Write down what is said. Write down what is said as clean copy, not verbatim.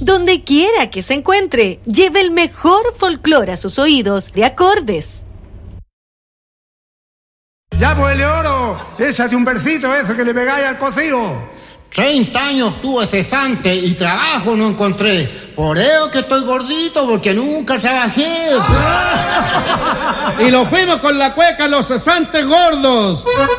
Donde quiera que se encuentre, lleve el mejor folclore a sus oídos de Acordes. Ya, pues, Leoro, échate un versito eso que le pegáis al cocido. 30 años tuve cesante y trabajo no encontré. Por eso que estoy gordito, porque nunca trabajé. Y lo fuimos con la cueca los cesantes gordos.